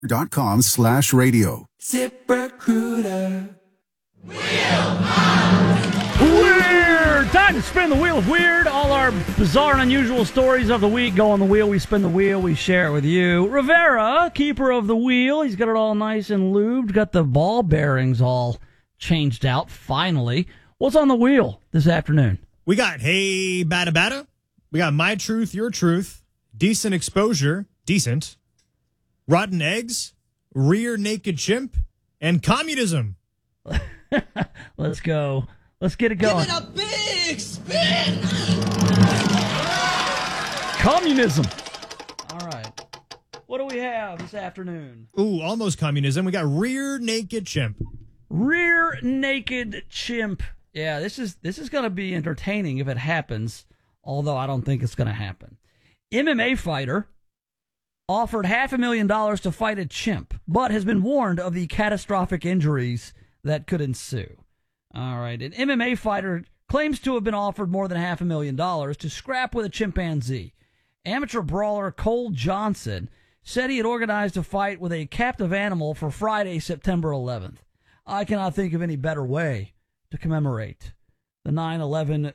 ZipRecruiter.com/radio. ZipRecruiter. Weird! Time to spin the wheel of weird. All our bizarre and unusual stories of the week go on the wheel. We spin the wheel. We share it with you. Rivera, keeper of the wheel. He's got it all nice and lubed. Got the ball bearings all changed out, finally. What's on the wheel this afternoon? We got Hey Bada Bada. We got My Truth, Your Truth. Decent Exposure. Decent. Rotten Eggs. Rear Naked Chimp. And Communism. Let's go. Let's get it going. Give it a big spin! Communism. All right. What do we have this afternoon? Ooh, almost communism. We got Rear Naked Chimp. Rear Naked Chimp. Yeah, this is going to be entertaining if it happens, although I don't think it's going to happen. MMA fighter offered $500,000 to fight a chimp, but has been warned of the catastrophic injuries that could ensue. All right, an MMA fighter claims to have been offered more than $500,000 to scrap with a chimpanzee. Amateur brawler Cole Johnson said he had organized a fight with a captive animal for Friday, September 11th. I cannot think of any better way to commemorate the 9/11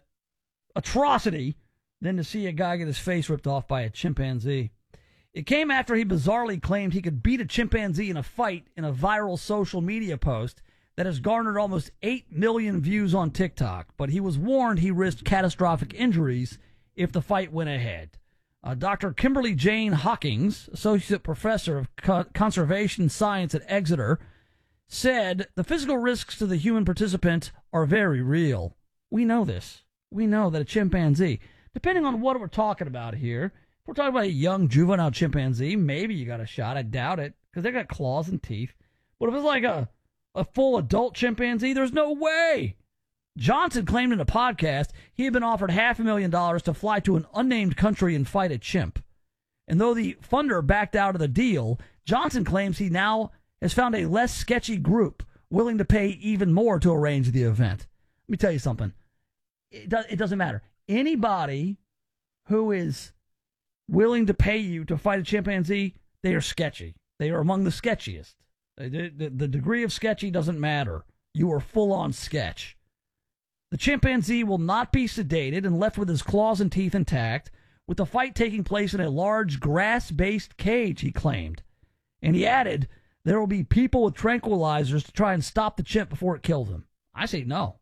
atrocity than to see a guy get his face ripped off by a chimpanzee. It came after he bizarrely claimed he could beat a chimpanzee in a fight in a viral social media post that has garnered almost 8 million views on TikTok, but he was warned he risked catastrophic injuries if the fight went ahead. Dr. Kimberly Jane Hawkins, associate professor of conservation science at Exeter, said the physical risks to the human participant are very real. We know this. We know that a chimpanzee, depending on what we're talking about here, if we're talking about a young juvenile chimpanzee, maybe you got a shot. I doubt it, because they got claws and teeth. But if it's like a full adult chimpanzee, there's no way. Johnson claimed in a podcast he had been offered $500,000 to fly to an unnamed country and fight a chimp. And though the funder backed out of the deal, Johnson claims he now has found a less sketchy group willing to pay even more to arrange the event. Let me tell you something. It doesn't matter. Anybody who is willing to pay you to fight a chimpanzee, they are sketchy. They are among the sketchiest. The degree of sketchy doesn't matter. You are full-on sketch. The chimpanzee will not be sedated and left with his claws and teeth intact, with the fight taking place in a large grass-based cage, he claimed. And he added, there will be people with tranquilizers to try and stop the chimp before it kills him. I say no.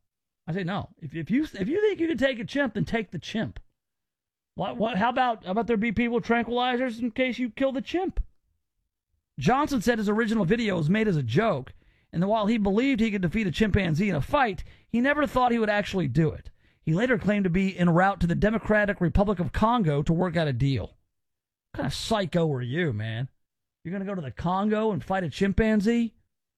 If you think you can take a chimp, then take the chimp. How about there be people with tranquilizers in case you kill the chimp? Johnson said his original video was made as a joke, and that while he believed he could defeat a chimpanzee in a fight, he never thought he would actually do it. He later claimed to be en route to the Democratic Republic of Congo to work out a deal. What kind of psycho are you, man? You're going to go to the Congo and fight a chimpanzee?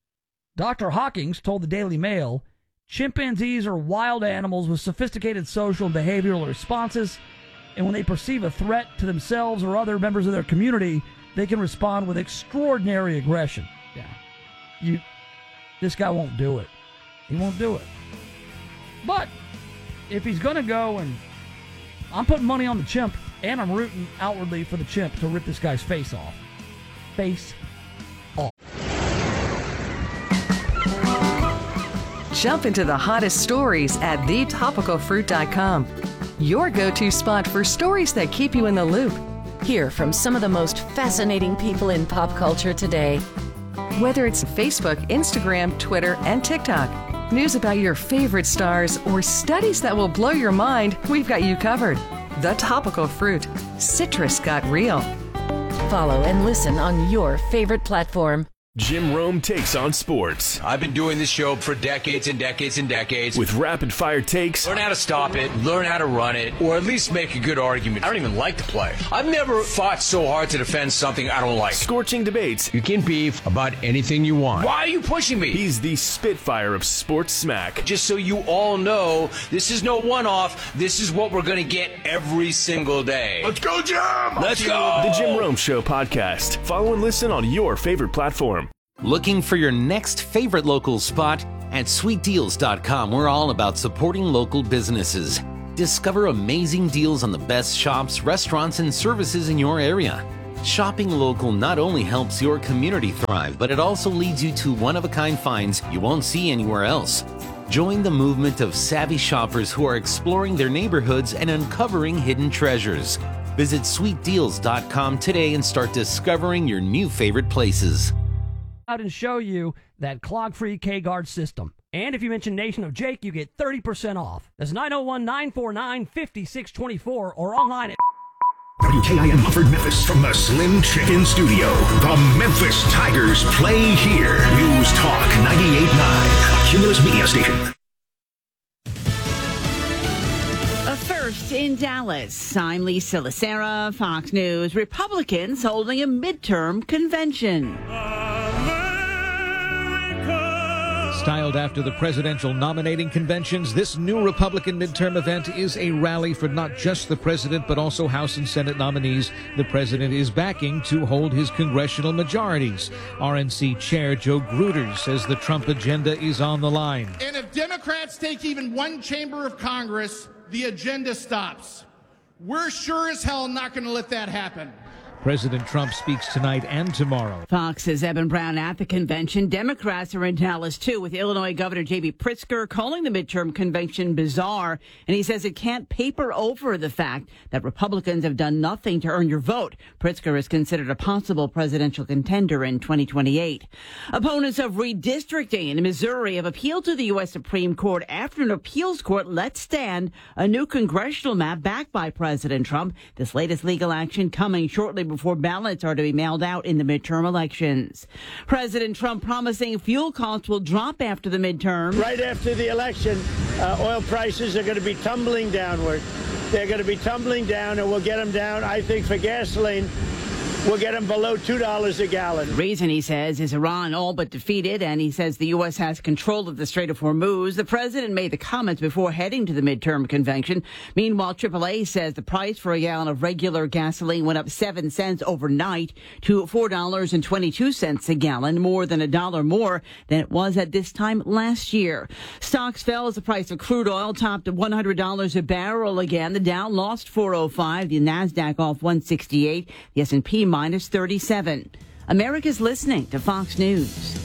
Dr. Hawkins told the Daily Mail, chimpanzees are wild animals with sophisticated social and behavioral responses, and when they perceive a threat to themselves or other members of their community, they can respond with extraordinary aggression. Yeah. This guy won't do it. He won't do it. But if he's going to go, and I'm putting money on the chimp, and I'm rooting outwardly for the chimp to rip this guy's face off. Face off. Jump into the hottest stories at thetopicalfruit.com. Your go-to spot for stories that keep you in the loop. Hear from some of the most fascinating people in pop culture today. Whether it's Facebook, Instagram, Twitter, and TikTok, news about your favorite stars, or studies that will blow your mind, we've got you covered. The Topical Fruit. Citrus got real. Follow and listen on your favorite platform. Jim Rome takes on sports. I've been doing this show for decades and decades and decades. With rapid-fire takes. Learn how to stop it, learn how to run it, or at least make a good argument. I don't even like to play. I've never fought so hard to defend something I don't like. Scorching debates. You can beef about anything you want. Why are you pushing me? He's the Spitfire of sports smack. Just so you all know, this is no one-off. This is what we're going to get every single day. Let's go, Jim! Let's go! The Jim Rome Show podcast. Follow and listen on your favorite platform. Looking for your next favorite local spot? At sweetdeals.com, we're all about supporting local businesses. Discover amazing deals on the best shops, restaurants, and services in your area. Shopping local not only helps your community thrive, but it also leads you to one-of-a-kind finds you won't see anywhere else. Join the movement of savvy shoppers who are exploring their neighborhoods and uncovering hidden treasures. Visit sweetdeals.com today and start discovering your new favorite places. Out and show you that clog-free K-Guard system. And if you mention Nation of Jake, you get 30% off. That's 901-949-5624 or online at... WKIM offered Memphis from the Slim Chicken Studio. The Memphis Tigers play here. News Talk 98.9, a Cumulus Media station. First in Dallas, I'm Lisa Lacera, Fox News. Republicans holding a midterm convention. Styled after the presidential nominating conventions, this new Republican midterm event is a rally for not just the president, but also House and Senate nominees the president is backing to hold his congressional majorities. RNC Chair Joe Gruters says the Trump agenda is on the line. And if Democrats take even one chamber of Congress, the agenda stops. We're sure as hell not going to let that happen. President Trump speaks tonight and tomorrow. Fox's Eben Brown at the convention. Democrats are in Dallas, too, with Illinois Governor J.B. Pritzker calling the midterm convention bizarre. And he says it can't paper over the fact that Republicans have done nothing to earn your vote. Pritzker is considered a possible presidential contender in 2028. Opponents of redistricting in Missouri have appealed to the U.S. Supreme Court after an appeals court let stand a new congressional map backed by President Trump. This latest legal action coming shortly before ballots are to be mailed out in the midterm elections. President Trump promising fuel costs will drop after the midterm. Right after the election, oil prices are going to be tumbling downward. They're going to be tumbling down, and we'll get them down, I think, for gasoline. We'll get them below $2 a gallon. The reason, he says, is Iran all but defeated, and he says the U.S. has control of the Strait of Hormuz. The president made the comments before heading to the midterm convention. Meanwhile, AAA says the price for a gallon of regular gasoline went up 7 cents overnight to $4.22 a gallon, more than $1 more than it was at this time last year. Stocks fell as the price of crude oil topped at $100 a barrel again. The Dow lost 405, the Nasdaq off 168, the S&P minus 37. America's listening to Fox News.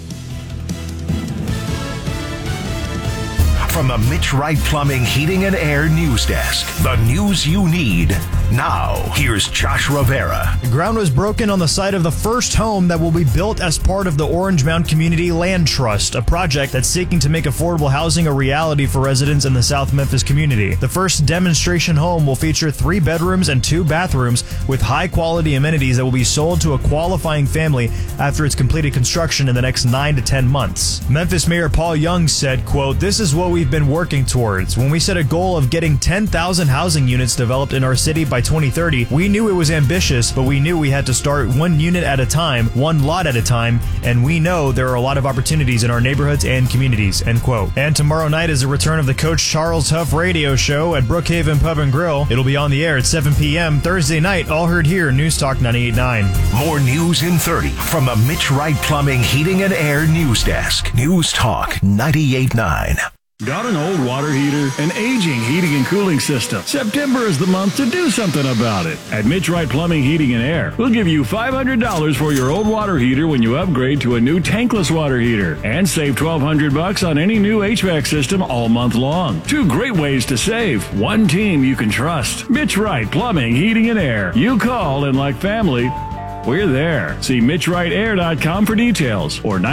From the Mitch Wright Plumbing, Heating, and Air News Desk, the news you need. Now, here's Josh Rivera. The ground was broken on the site of the first home that will be built as part of the Orange Mound Community Land Trust, a project that's seeking to make affordable housing a reality for residents in the South Memphis community. The first demonstration home will feature 3 bedrooms and 2 bathrooms with high-quality amenities that will be sold to a qualifying family after it's completed construction in the next 9 to 10 months. Memphis Mayor Paul Young said, quote, "This is what we've been working towards. When we set a goal of getting 10,000 housing units developed in our city by 2030, we knew it was ambitious, but we knew we had to start 1 unit at a time, 1 lot at a time, and we know there are a lot of opportunities in our neighborhoods and communities," end quote. And tomorrow night is the return of the Coach Charles Huff radio show at Brookhaven Pub and Grill. It'll be on the air at 7 p.m. Thursday night, all heard here, News Talk 98.9. More news in 30 from the Mitch Wright Plumbing, Heating, and Air News Desk. News Talk 98.9. Got an old water heater? An aging heating and cooling system? September is the month to do something about it. At Mitch Wright Plumbing, Heating, and Air, we'll give you $500 for your old water heater when you upgrade to a new tankless water heater. And save $1,200 on any new HVAC system all month long. 2 great ways to save. 1 team you can trust. Mitch Wright Plumbing, Heating, and Air. You call, and like family, we're there. See MitchWrightAir.com for details or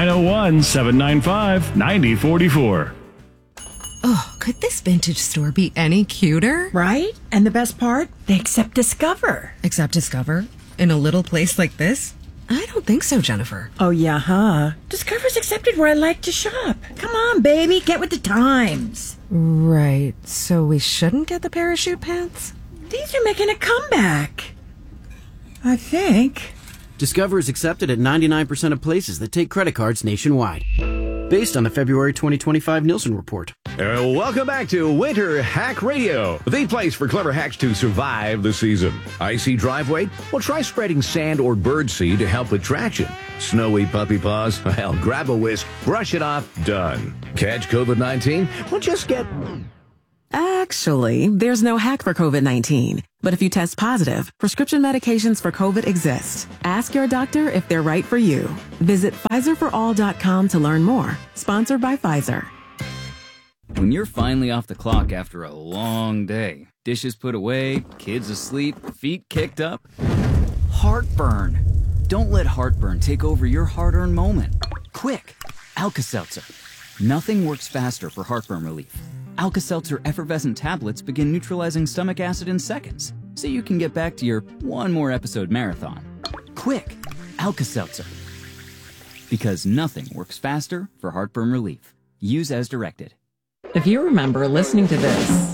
901-795-9044. Oh, could this vintage store be any cuter? Right? And the best part? They accept Discover. Accept Discover? In a little place like this? I don't think so, Jennifer. Oh, yeah, huh? Discover's accepted where I like to shop. Come on, baby, get with the times. Right, so we shouldn't get the parachute pants? These are making a comeback. I think. Discover is accepted at 99% of places that take credit cards nationwide. Based on the February 2025 Nielsen report. Welcome back to Winter Hack Radio, the place for clever hacks to survive the season. Icy driveway? Well, try spreading sand or birdseed to help with traction. Snowy puppy paws? Well, grab a whisk, brush it off, done. Catch COVID-19? Well, just get Actually, there's no hack for COVID-19. But if you test positive, prescription medications for COVID exist. Ask your doctor if they're right for you. Visit PfizerForAll.com to learn more. Sponsored by Pfizer. When you're finally off the clock after a long day, dishes put away, kids asleep, feet kicked up, heartburn. Don't let heartburn take over your hard-earned moment. Quick, Alka-Seltzer. Nothing works faster for heartburn relief. Alka-Seltzer effervescent tablets begin neutralizing stomach acid in seconds, so you can get back to your one more episode marathon. Quick, Alka-Seltzer. Because nothing works faster for heartburn relief. Use as directed. If you remember listening to this,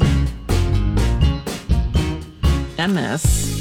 and this,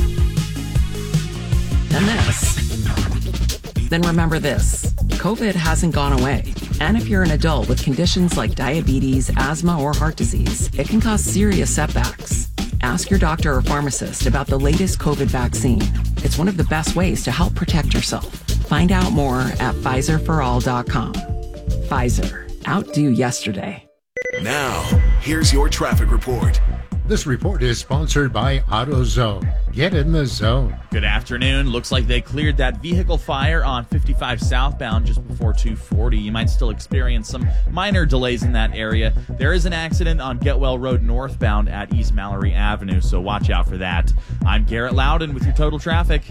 and this, then remember this. COVID hasn't gone away. And if you're an adult with conditions like diabetes, asthma, or heart disease, it can cause serious setbacks. Ask your doctor or pharmacist about the latest COVID vaccine. It's one of the best ways to help protect yourself. Find out more at PfizerForAll.com. Pfizer. Outdo yesterday. Now, here's your traffic report. This report is sponsored by AutoZone. Get in the zone. Good afternoon. Looks like they cleared that vehicle fire on 55 southbound just before 240. You might still experience some minor delays in that area. There is an accident on Getwell Road northbound at East Mallory Avenue, so watch out for that. I'm Garrett Loudon with your total traffic.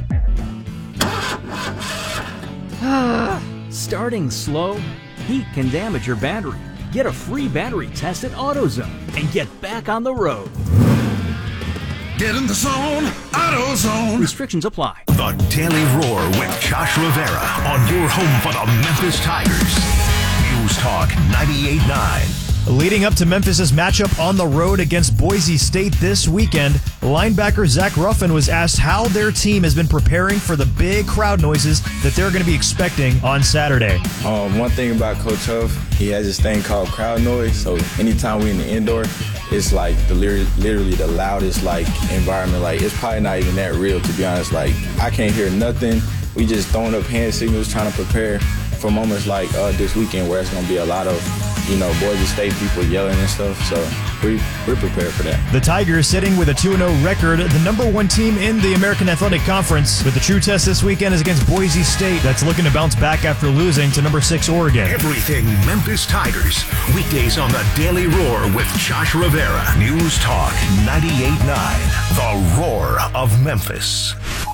Starting slow? Heat can damage your battery. Get a free battery test at AutoZone and get back on the road. Get in the zone, AutoZone. Restrictions apply. The Daily Roar with Josh Rivera on your home for the Memphis Tigers. News Talk 98.9. Leading up to Memphis' matchup on the road against Boise State this weekend, linebacker Zach Ruffin was asked how their team has been preparing for the big crowd noises that they're going to be expecting on Saturday. One thing about Coach Huff, he has this thing called crowd noise. So anytime we're in the indoor, it's like literally the loudest environment. It's probably not even that real, to be honest. I can't hear nothing. We just throwing up hand signals, trying to prepare for moments like this weekend where it's going to be a lot of Boise State people yelling and stuff, so we're prepared for that. The Tigers sitting with a 2-0 record, the number one team in the American Athletic Conference. But the true test this weekend is against Boise State, that's looking to bounce back after losing to number 6 Oregon. Everything Memphis Tigers, weekdays on the Daily Roar with Josh Rivera. News Talk 98.9, the Roar of Memphis.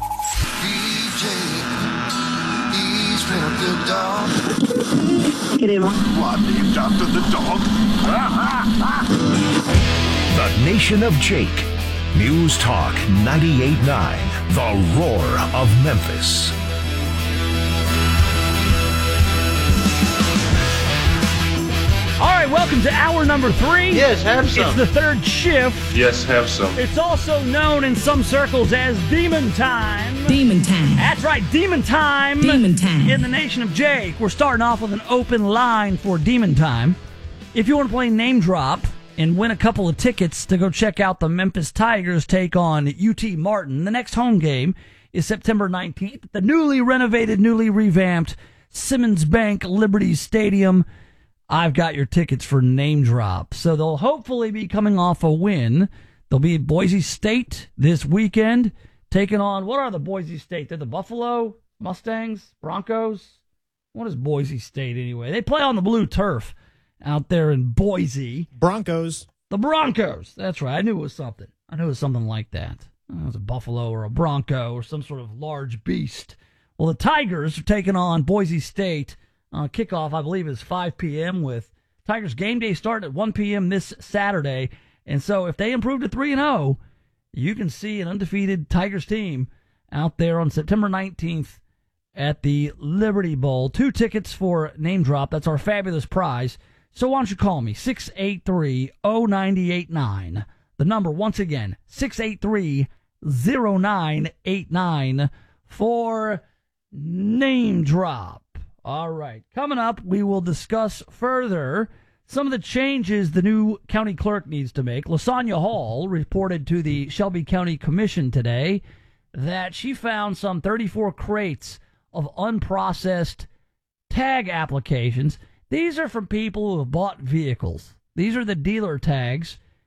He's been a good dog. Look at him. What, named after the dog? The Nation of Jake. News Talk 98.9, the Roar of Memphis. All right, welcome to hour number 3. Yes, have some. It's the third shift. Yes, have some. It's also known in some circles as Demon Time. Demon Time. That's right, Demon Time. Demon Time. In the Nation of Jake. We're starting off with an open line for Demon Time. If you want to play Name Drop and win a couple of tickets to go check out the Memphis Tigers take on UT Martin, the next home game is September 19th at the newly renovated, newly revamped Simmons Bank Liberty Stadium. I've got your tickets for Name Drop. So they'll hopefully be coming off a win. They'll be at Boise State this weekend, taking on, what are the Boise State? They're the Buffalo Mustangs, Broncos. What is Boise State anyway? They play on the blue turf out there in Boise. Broncos. The Broncos. That's right. I knew it was something. I knew it was something like that. It was a buffalo or a bronco or some sort of large beast. Well, the Tigers are taking on Boise State. Kickoff, I believe, is 5 p.m. with Tigers game day start at 1 p.m. this Saturday. And so if they improve to 3-0, you can see an undefeated Tigers team out there on September 19th at the Liberty Bowl. 2 tickets for Name Drop. That's our fabulous prize. So why don't you call me, 683-0989. The number, once again, 683-0989 for Name Drop. All right. Coming up, we will discuss further some of the changes the new county clerk needs to make. LaSonia Hall reported to the Shelby County Commission today that she found some 34 crates of unprocessed tag applications. These are from people who have bought vehicles. These are the dealer tags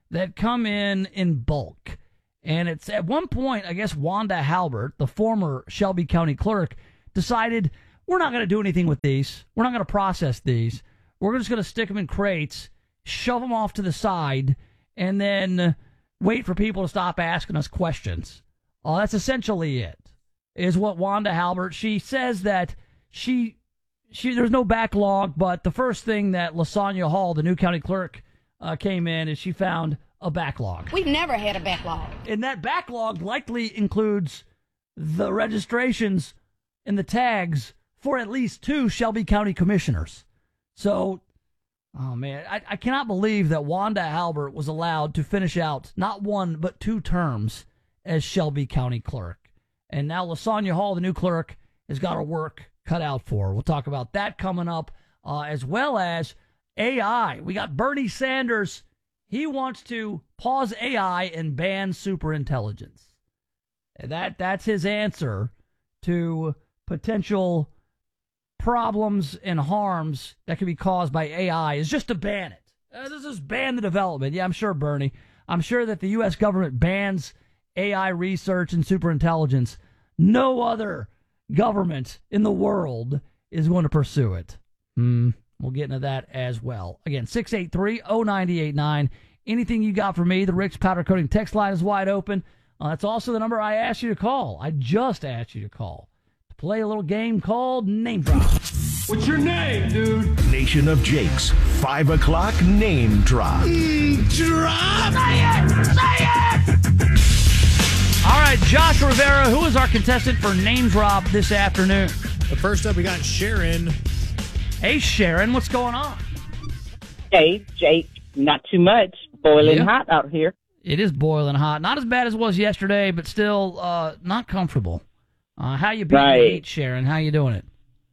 that come in bulk. And it's at one point, I guess Wanda Halbert, the former Shelby County clerk, decided we're not going to do anything with these. We're not going to process these. We're just going to stick them in crates, shove them off to the side, and then wait for people to stop asking us questions. That's essentially it, is what Wanda Halbert, she says that she there's no backlog, but the first thing that LaSonia Hall, the new county clerk, came in is she found a backlog. We've never had a backlog. And that backlog likely includes the registrations and the tags for at least 2 Shelby County commissioners. So, oh man, I cannot believe that Wanda Halbert was allowed to finish out not 1 but 2 terms as Shelby County clerk. And now LaSonia Hall, the new clerk, has got her work cut out for her. We'll talk about that coming up, as well as AI. We got Bernie Sanders. He wants to pause AI and ban superintelligence. That's his answer to potential problems and harms that could be caused by AI, is just to ban it. Let's just ban the development. Yeah, I'm sure, Bernie. I'm sure that the U.S. government bans AI research and superintelligence. No other government in the world is going to pursue it. We'll get into that as well. Again, 683-0989. Anything you got for me, the Rick's Powder Coating text line is wide open. That's also the number I asked you to call. I just asked you to call to play a little game called Name Drop. What's your name, dude? Nation of Jake's 5 o'clock name drop. Drop! Say it! Say it! All right, Josh Rivera, who is our contestant for Name Drop this afternoon? The first up, we got Sharon. Hey, Sharon, what's going on? Hey, Jake, not too much. Boiling hot out here. It is boiling hot. Not as bad as it was yesterday, but still not comfortable. How you beating the heat, Sharon? How you doing it?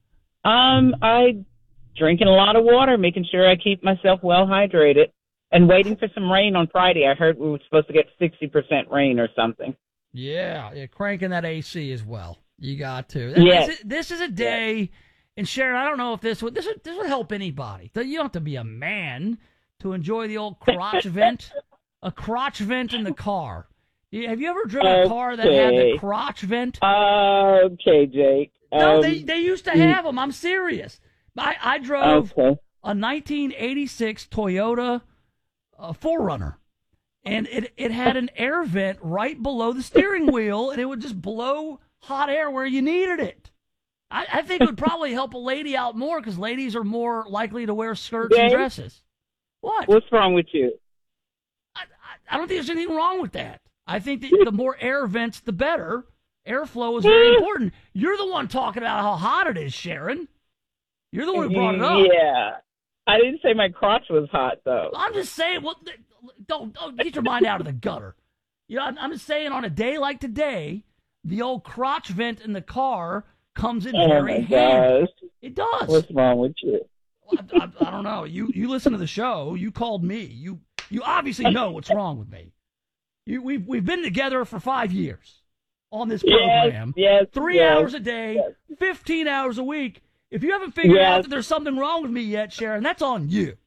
I drinking a lot of water, making sure I keep myself well hydrated, and waiting for some rain on Friday. I heard we were supposed to get 60% rain or something. Yeah, cranking that AC as well. You got to. Yes. This is a day, and Sharon, I don't know if this would help anybody. You don't have to be a man to enjoy the old crotch vent. A crotch vent in the car. Have you ever driven a car that had the crotch vent? Okay, Jake. No, they used to have them. I'm serious. I drove a 1986 Toyota 4Runner, and it had an air vent right below the steering wheel, and it would just blow hot air where you needed it. I think it would probably help a lady out more, because ladies are more likely to wear skirts and dresses. What? What's wrong with you? I don't think there's anything wrong with that. I think that the more air vents, the better. Airflow is very important. You're the one talking about how hot it is, Sharon. You're the one who brought it up. Yeah. I didn't say my crotch was hot, though. I'm just saying, well, don't get your mind out of the gutter. You know, I'm just saying, on a day like today, the old crotch vent in the car comes in very handy. It does. What's wrong with you? I don't know. You listen to the show. You called me. You obviously know what's wrong with me. We've been together for 5 years on this program. Yes. 3 hours a day, 15 hours a week. If you haven't figured out that there's something wrong with me yet, Sharon, that's on you.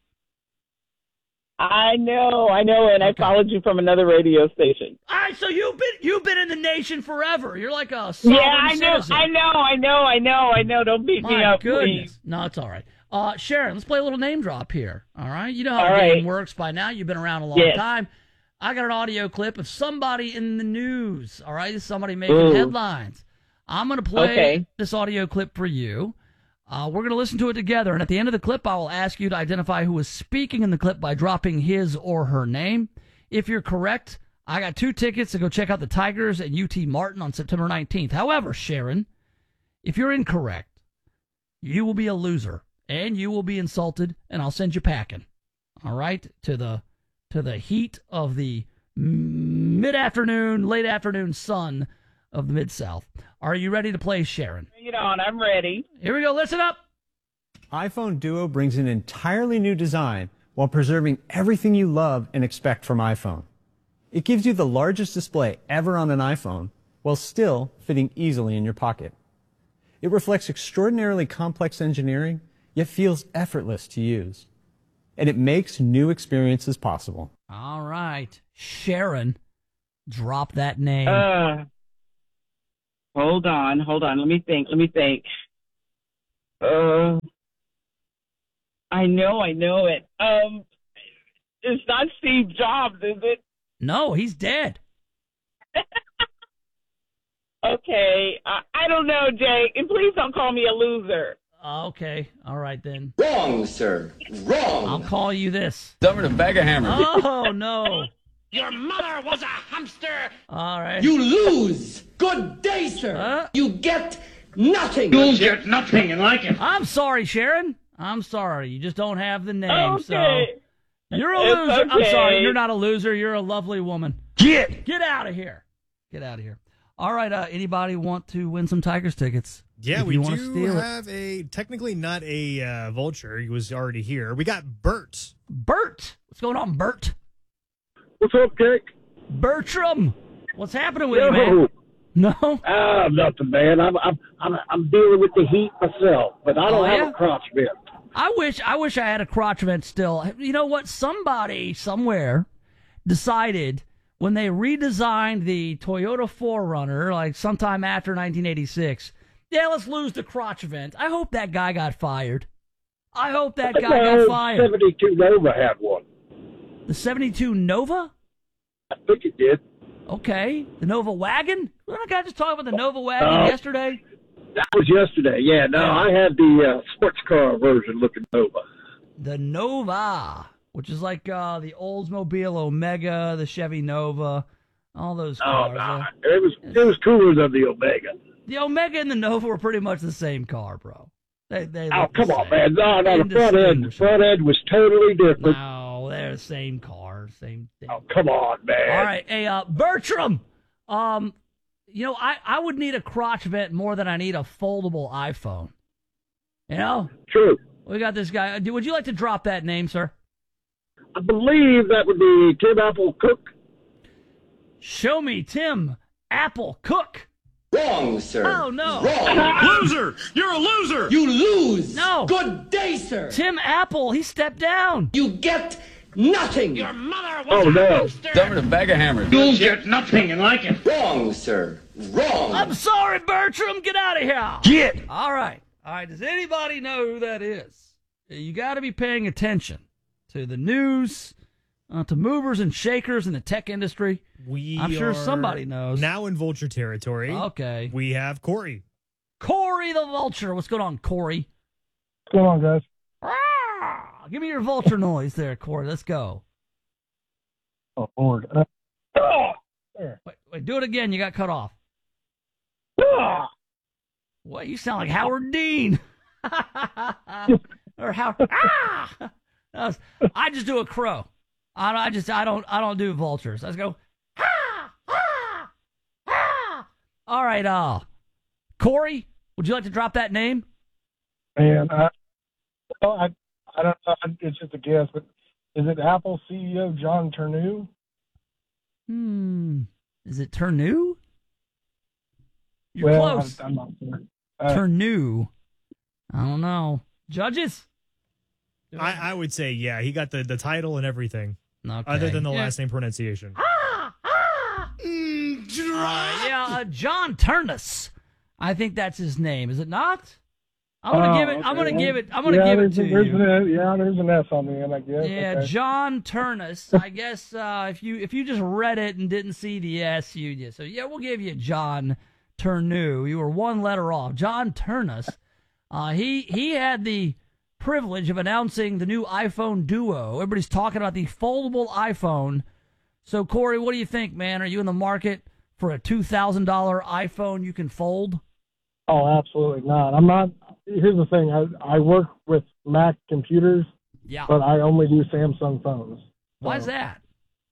I know, and I followed you from another radio station. All right, so you've been in the nation forever. You're like a sovereign citizen. I know. Don't beat me up, goodness. Please. No, it's all right. Sharon, let's play a little name drop here. All right, you know how the game works by now. You've been around a long time. I got an audio clip of somebody in the news. All right, somebody making headlines. I'm going to play this audio clip for you. We're going to listen to it together, and at the end of the clip, I will ask you to identify who is speaking in the clip by dropping his or her name. If you're correct, I got 2 tickets to go check out the Tigers at UT Martin on September 19th. However, Sharon, if you're incorrect, you will be a loser, and you will be insulted, and I'll send you packing. All right, to the heat of the mid-afternoon, late-afternoon sun of the Mid-South. Are you ready to play, Sharon? Bring it on. I'm ready. Here we go. Listen up. iPhone Duo brings an entirely new design while preserving everything you love and expect from iPhone. It gives you the largest display ever on an iPhone while still fitting easily in your pocket. It reflects extraordinarily complex engineering, yet feels effortless to use. and it makes new experiences possible. All right. Sharon, drop that name. Hold on. Let me think. I know it. It's not Steve Jobs, is it? No, he's dead. Okay. I don't know, Jake. And please don't call me a loser. Okay. All right, then. Wrong, sir. Wrong. I'll call you this. Dumber than a bag of hammers. Oh, no. Your mother was a hamster. All right. You lose. Good day, sir. You get nothing. You'll get nothing and like it. I'm sorry, Sharon. I'm sorry. You just don't have the name. Okay. So you're a loser. Okay. I'm sorry. You're not a loser. You're a lovely woman. Get out of here. Get out of here. All right. Anybody want to win some Tigers tickets? Yeah, If we you wanna do steal it. have technically not a vulture. He was already here. We got Bert. Bert. What's going on, Bert? What's up, Jake? Bertram. What's happening with you, man? No. Nothing, man. I'm dealing with the heat myself, but I don't have a crotch vent. I wish I had a crotch vent still. You know what? Somebody somewhere decided when they redesigned the Toyota 4Runner, like sometime after 1986, yeah, let's lose the crotch vent. I hope that guy got fired. I hope that guy got fired. 72 Nova had one. The 72 Nova? I think it did. Okay. The Nova wagon? Wasn't the guy just talking about the Nova wagon yesterday? That was yesterday. Yeah, no, I had the sports car version looking Nova. The Nova, which is like the Oldsmobile Omega, the Chevy Nova, all those cars. Oh, no. It was cooler than the Omega. The Omega and the Nova were pretty much the same car, bro. They come on, man. No, the front end was totally different. No, they're the same car, same thing. Oh, come on, man. All right, hey, Bertram. You know, I would need a crotch vent more than I need a foldable iPhone. You know? True. We got this guy. Would you like to drop that name, sir? I believe that would be Tim Apple Cook. Show me Tim Apple Cook. Wrong, sir. Oh, no. Wrong. Loser! You're a loser! You lose. No. Good day, sir. Tim Apple, he stepped down. You get nothing. Your mother was a no. hamster. Dumber than a bag of hammers. You'll get nothing and like it. Wrong, sir. Wrong. I'm sorry, Bertram. Get out of here. Get. All right. Does anybody know who that is? You got to be paying attention to the news, to movers and shakers in the tech industry. I'm sure somebody knows. Now in vulture territory. Okay. We have Corey. Corey the Vulture. What's going on, Corey? What's going on, guys? Ah, give me your vulture noise there, Corey. Let's go. Oh, Lord. Wait, do it again. You got cut off. What? You sound like Howard Dean. Or Howard. I just do a crow. I don't do vultures. I just go. All right, Corey, would you like to drop that name? Man, I don't know. It's just a guess, but is it Apple CEO John Turneau? Is it Turneau? You're close. I'm not sure. Turneau. I don't know. Judges? I would say, yeah, he got the title and everything. Okay. Other than the last name pronunciation. John Turnus. I think that's his name. Is it not? I'm gonna give it to you. There's an S on the end, I guess. Yeah, okay. John Turnus. I guess if you just read it and didn't see the S, so yeah, we'll give you John Turneau. You were one letter off. John Turnus. He had the privilege of announcing the new iPhone Duo. Everybody's talking about the foldable iPhone. So Corey, what do you think, man? Are you in the market for a $2,000 iPhone you can fold? Oh, absolutely not. I'm not. Here's the thing. I work with Mac computers, but I only do Samsung phones. So why is that?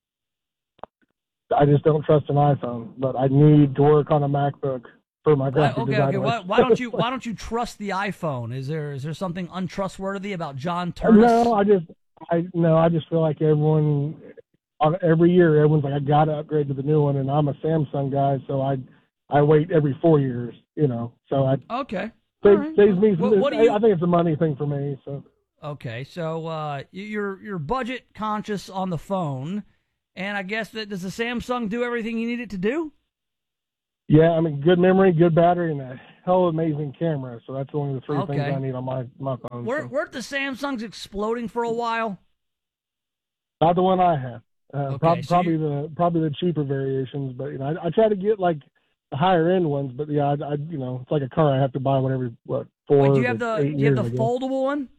I just don't trust an iPhone, but I need to work on a MacBook for my graphic design. Okay. Why don't you trust the iPhone? Is there something untrustworthy about John Turnus? No, I just feel like every year everyone's like, I got to upgrade to the new one, and I'm a Samsung guy, so I wait every 4 years, So okay. Saves me. I think it's a money thing for me. So Okay, so you're budget conscious on the phone, and I guess does the Samsung do everything you need it to do? Yeah, I mean, good memory, good battery, and a hell of an amazing camera. So that's only the three things I need on my phone. Weren't the Samsungs exploding for a while? Not the one I have. Okay, probably the cheaper variations, but I try to get like the higher end ones. But yeah, I it's like a car. I have to buy one every 4 Wait, do you have to 8 the years, I guess. foldable one?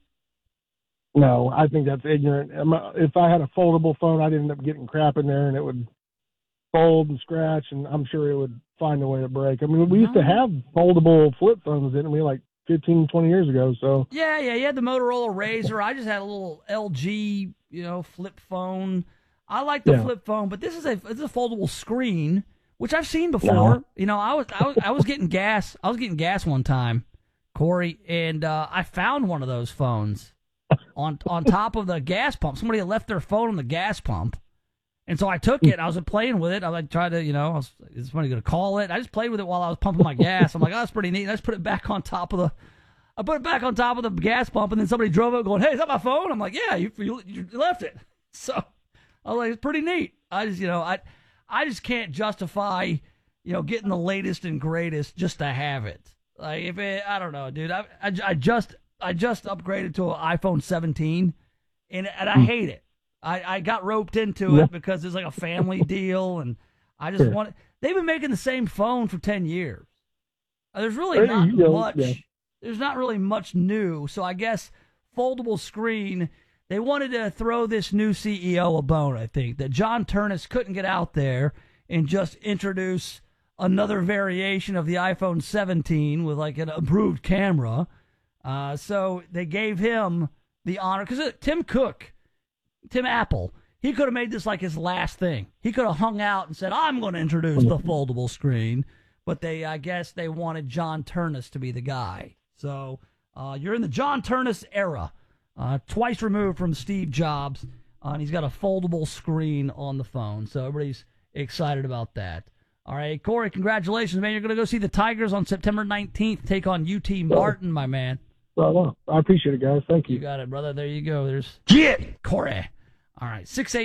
No, I think that's ignorant. If I had a foldable phone, I'd end up getting crap in there, and it would fold and scratch, and I'm sure it would find a way to break. I mean, we used to have foldable flip phones, didn't we, like 15, 20 years ago? So Yeah, you had the Motorola Razr. I just had a little LG, flip phone. I like the flip phone, but it's a foldable screen, which I've seen before. I was getting gas. I was getting gas one time, Corey, and I found one of those phones on top of the gas pump. Somebody had left their phone on the gas pump. And so I took it. I was playing with it. I tried to, is somebody going to call it? I just played with it while I was pumping my gas. I'm like, oh, that's pretty neat. I just put it back on top of the gas pump, and then somebody drove up going, hey, is that my phone? I'm like, yeah, you left it. So I was like, it's pretty neat. I just, I just can't justify, getting the latest and greatest just to have it. Like, I don't know, dude. I just upgraded to an iPhone 17, and I hate it. I got roped into it because it's like a family deal, and I just want it. They've been making the same phone for 10 years. There's really not much. Yeah. There's not really much new. So I guess foldable screen, they wanted to throw this new CEO a bone, I think, that John Ternus couldn't get out there and just introduce another variation of the iPhone 17 with like an improved camera. So they gave him the honor, because Tim Apple, he could have made this like his last thing. He could have hung out and said, I'm going to introduce the foldable screen. But I guess they wanted John Ternus to be the guy. So you're in the John Ternus era, twice removed from Steve Jobs. And he's got a foldable screen on the phone. So everybody's excited about that. All right, Corey, congratulations, man. You're going to go see the Tigers on September 19th, take on UT Martin, my man. Well, I appreciate it, guys. Thank you. You got it, brother. There you go. There's Corey. All right,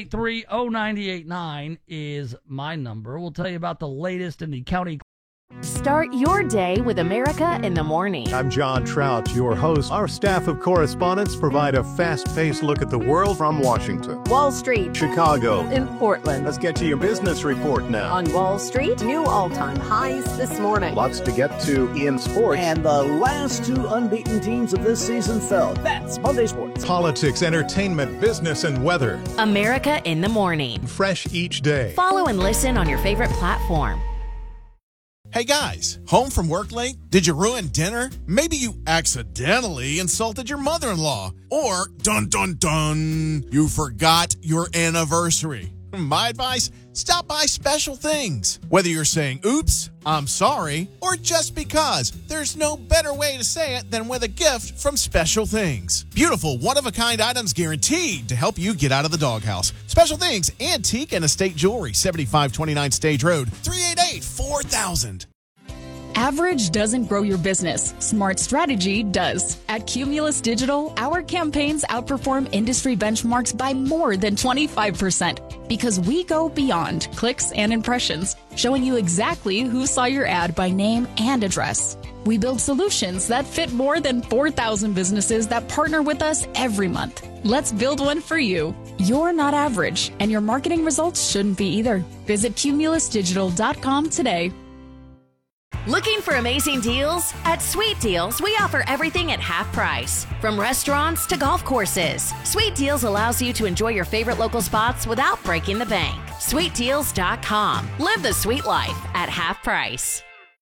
683-0989 is my number. We'll tell you about the latest in the county. Start your day with America in the Morning. I'm John Trout, your host. Our staff of correspondents provide a fast-paced look at the world from Washington, Wall Street, Chicago, in Portland. Let's get to your business report now. On Wall Street, new all-time highs this morning. Lots to get to in sports. And the last two unbeaten teams of this season fell. That's Monday Sports. Politics, entertainment, business, and weather. America in the Morning. Fresh each day. Follow and listen on your favorite platform. Hey guys, home from work late? Did you ruin dinner? Maybe you accidentally insulted your mother-in-law. Or, dun dun dun, you forgot your anniversary. My advice, stop by Special Things. Whether you're saying, oops, I'm sorry, or just because, there's no better way to say it than with a gift from Special Things. Beautiful, one-of-a-kind items guaranteed to help you get out of the doghouse. Special Things, antique and estate jewelry, 7529 Stage Road, 388-4000. Average doesn't grow your business. Smart strategy does. At Cumulus Digital, our campaigns outperform industry benchmarks by more than 25% because we go beyond clicks and impressions, showing you exactly who saw your ad by name and address. We build solutions that fit more than 4,000 businesses that partner with us every month. Let's build one for you. You're not average, and your marketing results shouldn't be either. Visit cumulusdigital.com today. Looking for amazing deals? At Sweet Deals, we offer everything at half price. From restaurants to golf courses, Sweet Deals allows you to enjoy your favorite local spots without breaking the bank. SweetDeals.com. Live the sweet life at half price.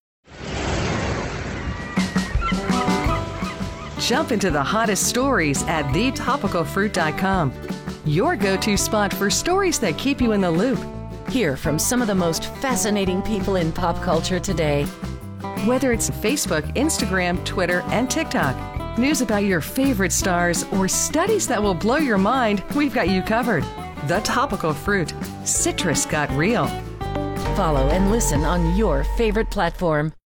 Jump into the hottest stories at thetopicalfruit.com. Your go-to spot for stories that keep you in the loop. Hear from some of the most fascinating people in pop culture today. Whether it's Facebook, Instagram, Twitter, and TikTok, news about your favorite stars, or studies that will blow your mind, we've got you covered. The Topical Fruit. Citrus got real. Follow and listen on your favorite platform.